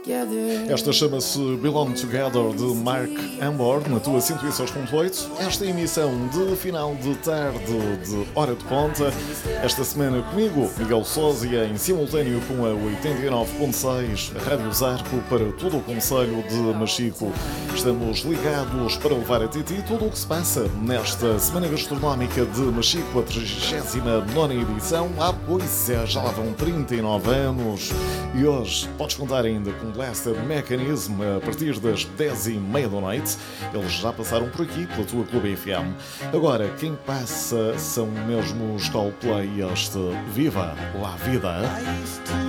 Esta chama-se Belong Together, de Mark Ambor, na tua 106.8. Esta emissão de final de tarde de Hora de Ponta. Esta semana comigo, Miguel Sósia, em simultâneo com a 89.6, a Rádio Zarco para todo o concelho de Machico. Estamos ligados para levar a ti tudo o que se passa nesta Semana Gastronómica de Machico, a 39ª edição. Pois é, já lá vão 39 anos. E hoje podes contar ainda com Blaster Mechanism a partir das 10h30 da noite. Eles já passaram por aqui pela tua Clube FM. Agora, quem passa são mesmo os Coldplay, este Viva la Vida.